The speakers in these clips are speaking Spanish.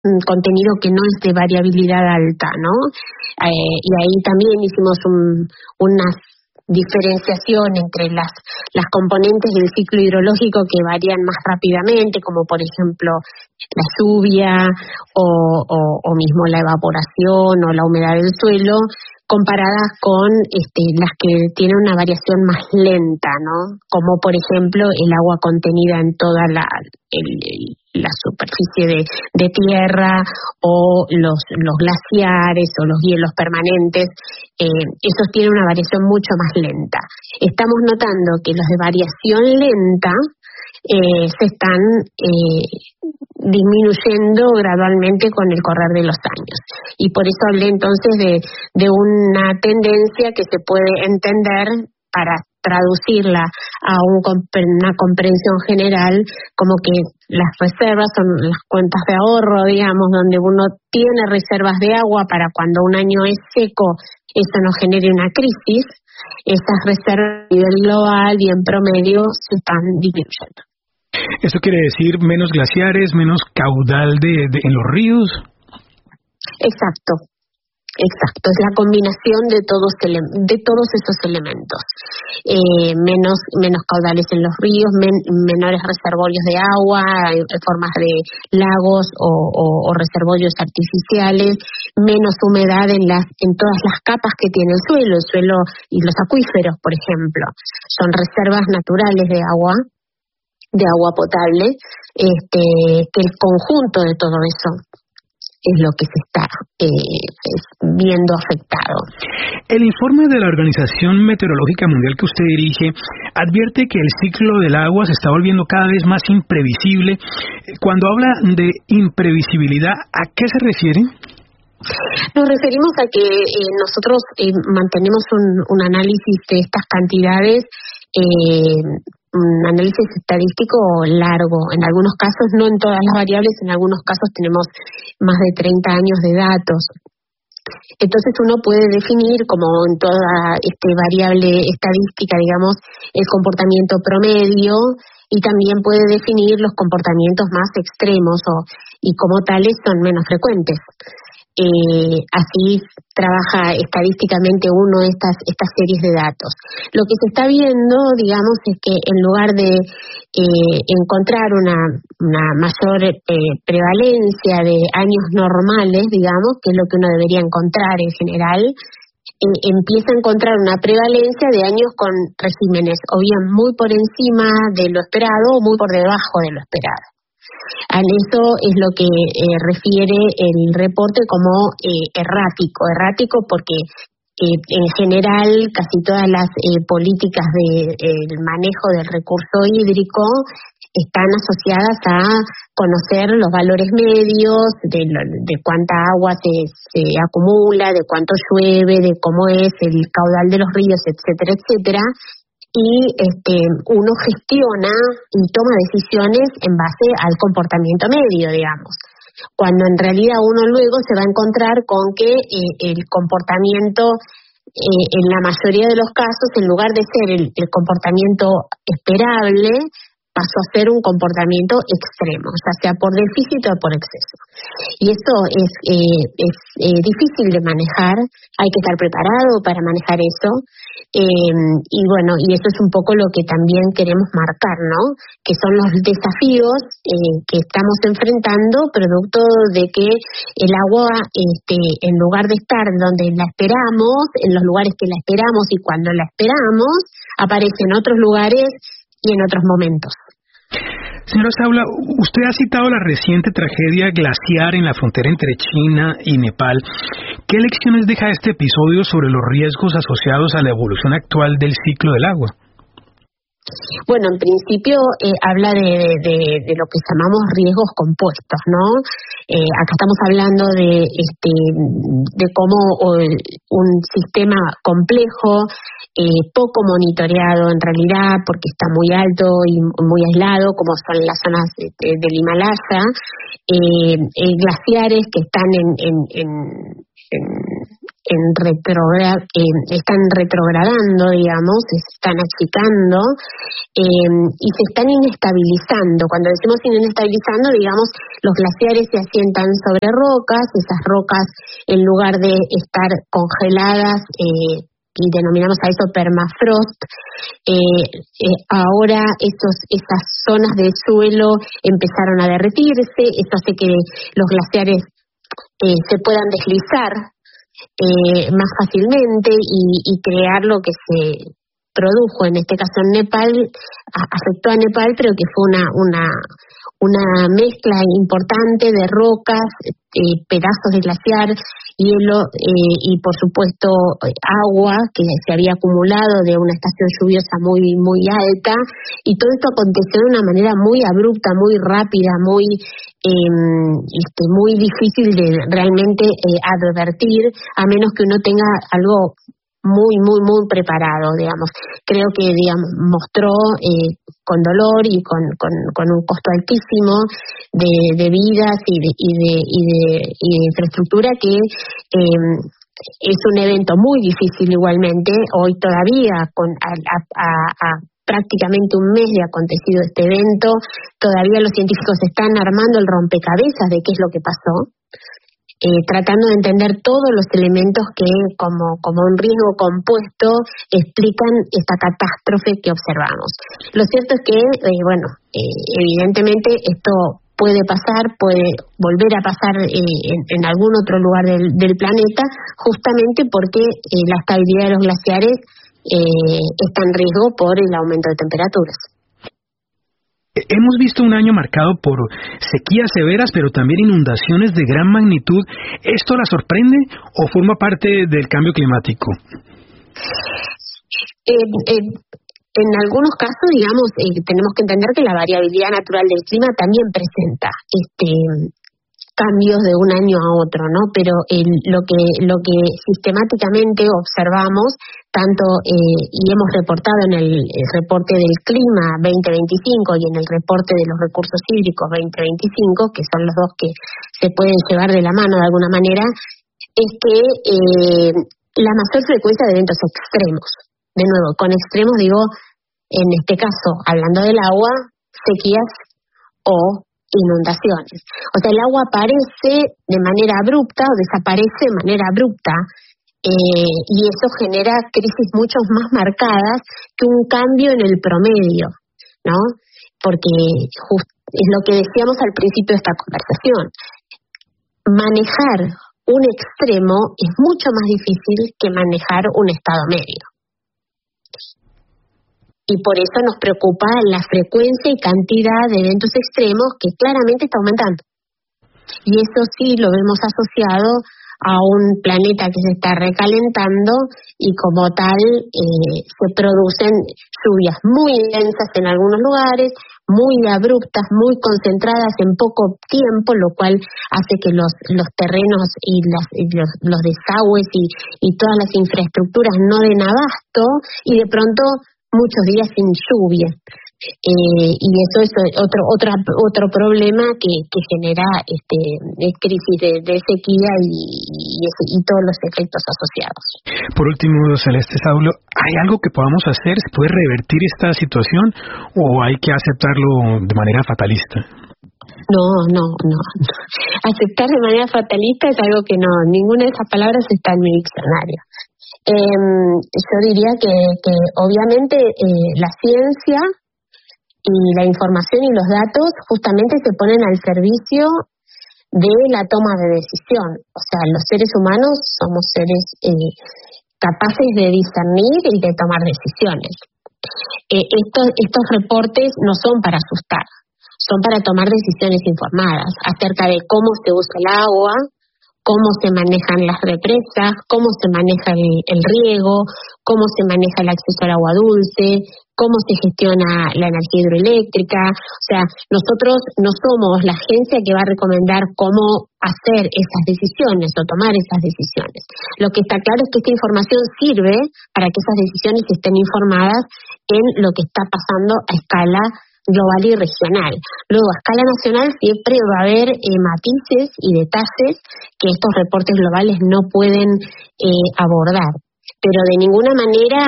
contenido que no es de variabilidad alta, ¿no? Y ahí también hicimos una diferenciación entre las componentes del ciclo hidrológico que varían más rápidamente, como por ejemplo la lluvia o mismo la evaporación o la humedad del suelo, comparadas con las que tienen una variación más lenta, ¿no? Como por ejemplo el agua contenida en toda la superficie de tierra, o los glaciares o los hielos permanentes. Esos tienen una variación mucho más lenta. Estamos notando que los de variación lenta se están disminuyendo gradualmente con el correr de los años. Y por eso hablé entonces de una tendencia que se puede entender para traducirla a una comprensión general, como que las reservas son las cuentas de ahorro, digamos, donde uno tiene reservas de agua para cuando un año es seco, eso no genere una crisis. Esas reservas a nivel global y en promedio se están disminuyendo. ¿Esto quiere decir menos glaciares, menos caudal en los ríos? Exacto, es la combinación de todos esos elementos. Menos caudales en los ríos, menores reservorios de agua en formas de lagos o reservorios artificiales, menos humedad en todas las capas que tiene el suelo y los acuíferos, por ejemplo, son reservas naturales de agua potable, que el conjunto de todo eso es lo que se está viendo afectado. El informe de la Organización Meteorológica Mundial que usted dirige advierte que el ciclo del agua se está volviendo cada vez más imprevisible. Cuando habla de imprevisibilidad, ¿a qué se refiere? Nos referimos a que nosotros mantenemos un análisis de estas cantidades, un análisis estadístico largo. En algunos casos, no en todas las variables, en algunos casos tenemos más de 30 años de datos. Entonces uno puede definir, como en toda variable estadística, digamos, el comportamiento promedio, y también puede definir los comportamientos más extremos y como tales son menos frecuentes. Así trabaja estadísticamente uno estas series de datos. Lo que se está viendo, digamos, es que en lugar de encontrar una mayor prevalencia de años normales, digamos, que es lo que uno debería encontrar en general, empieza a encontrar una prevalencia de años con regímenes o bien muy por encima de lo esperado o muy por debajo de lo esperado. A eso es lo que refiere el reporte como errático porque en general casi todas las políticas del manejo del recurso hídrico están asociadas a conocer los valores medios de cuánta agua se acumula, de cuánto llueve, de cómo es el caudal de los ríos, etcétera, etcétera. Y uno gestiona y toma decisiones en base al comportamiento medio, digamos. Cuando en realidad uno luego se va a encontrar con que el comportamiento, en la mayoría de los casos, en lugar de ser el comportamiento esperable, pasó a ser un comportamiento extremo, ya sea por déficit o por exceso. Y esto es difícil de manejar, hay que estar preparado para manejar eso. Y bueno, y eso es un poco lo que también queremos marcar, ¿no? Que son los desafíos que estamos enfrentando, producto de que el agua, en lugar de estar donde la esperamos, en los lugares que la esperamos y cuando la esperamos, aparece en otros lugares y en otros momentos. Señora Saula, usted ha citado la reciente tragedia glaciar en la frontera entre China y Nepal. ¿Qué lecciones deja este episodio sobre los riesgos asociados a la evolución actual del ciclo del agua? Bueno, en principio habla de lo que llamamos riesgos compuestos, ¿no? Acá estamos hablando de cómo un sistema complejo, poco monitoreado en realidad, porque está muy alto y muy aislado, como son las zonas del Himalaya, glaciares que están están retrogradando, digamos, se están achicando y se están inestabilizando. Cuando decimos inestabilizando, digamos, los glaciares se asientan sobre rocas, esas rocas, en lugar de estar congeladas, y denominamos a eso permafrost, ahora esas zonas del suelo empezaron a derretirse, eso hace que los glaciares se puedan deslizar más fácilmente y crear lo que se produjo, en este caso en Nepal, afectó a Nepal, pero que fue una mezcla importante de rocas, pedazos de glaciar, hielo y por supuesto agua que se había acumulado de una estación lluviosa muy muy alta, y todo esto aconteció de una manera muy abrupta, muy rápida, muy difícil de realmente advertir, a menos que uno tenga algo muy preparado, digamos. Creo que, digamos, mostró con dolor y con un costo altísimo de vidas y de infraestructura, que es un evento muy difícil igualmente. Hoy todavía, a prácticamente un mes de acontecido este evento, todavía los científicos están armando el rompecabezas de qué es lo que pasó, tratando de entender todos los elementos que, como un riesgo compuesto, explican esta catástrofe que observamos. Lo cierto es que, evidentemente esto puede pasar, puede volver a pasar en algún otro lugar del planeta, justamente porque la estabilidad de los glaciares está en riesgo por el aumento de temperaturas. Hemos visto un año marcado por sequías severas, pero también inundaciones de gran magnitud. ¿Esto la sorprende o forma parte del cambio climático? En algunos casos, digamos, tenemos que entender que la variabilidad natural del clima también presenta cambios de un año a otro, ¿no? Pero lo que sistemáticamente observamos, tanto y hemos reportado en el reporte del clima 2025 y en el reporte de los recursos hídricos 2025, que son los dos que se pueden llevar de la mano de alguna manera, es que la mayor frecuencia de eventos extremos, de nuevo, con extremos digo, en este caso, hablando del agua, sequías o inundaciones. O sea, el agua aparece de manera abrupta o desaparece de manera abrupta, y eso genera crisis mucho más marcadas que un cambio en el promedio, ¿no? Porque es lo que decíamos al principio de esta conversación. Manejar un extremo es mucho más difícil que manejar un estado medio. Y por eso nos preocupa la frecuencia y cantidad de eventos extremos, que claramente está aumentando. Y eso sí lo vemos asociado a un planeta que se está recalentando, y como tal se producen lluvias muy densas en algunos lugares, muy abruptas, muy concentradas en poco tiempo, lo cual hace que los terrenos y los desagües y todas las infraestructuras no den abasto, y de pronto muchos días sin lluvia, y eso es otro problema que genera crisis de sequía y todos los efectos asociados. Por último, Celeste Saulo, ¿hay algo que podamos hacer? ¿Se puede revertir esta situación o hay que aceptarlo de manera fatalista? No. Aceptar de manera fatalista es algo que no, ninguna de esas palabras está en mi diccionario. Yo diría que obviamente la ciencia y la información y los datos justamente se ponen al servicio de la toma de decisión. O sea, los seres humanos somos seres capaces de discernir y de tomar decisiones. Estos reportes no son para asustar, son para tomar decisiones informadas acerca de cómo se usa el agua, cómo se manejan las represas, cómo se maneja el riego, cómo se maneja el acceso al agua dulce, cómo se gestiona la energía hidroeléctrica. O sea, nosotros no somos la agencia que va a recomendar cómo hacer esas decisiones o tomar esas decisiones. Lo que está claro es que esta información sirve para que esas decisiones estén informadas en lo que está pasando a escala global y regional. Luego, a escala nacional siempre va a haber matices y detalles que estos reportes globales no pueden abordar. Pero de ninguna manera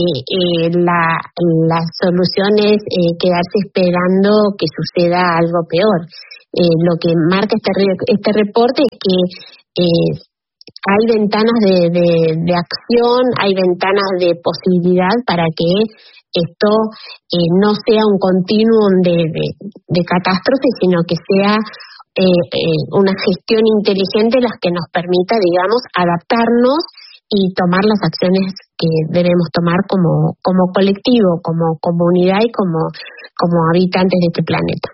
la solución es quedarse esperando que suceda algo peor. Lo que marca este reporte es que hay ventanas de acción, hay ventanas de posibilidad para que esto no sea un continuum de catástrofes, sino que sea una gestión inteligente la que nos permita, digamos, adaptarnos y tomar las acciones que debemos tomar como colectivo, como comunidad y como habitantes de este planeta.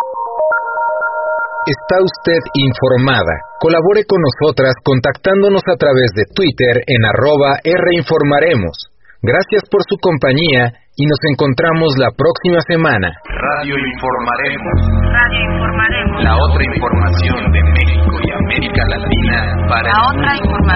Está usted informada. Colabore con nosotras contactándonos a través de Twitter en @Rinformaremos. Gracias por su compañía y nos encontramos la próxima semana. Radio Informaremos. La otra información de México y América Latina para... La otra información.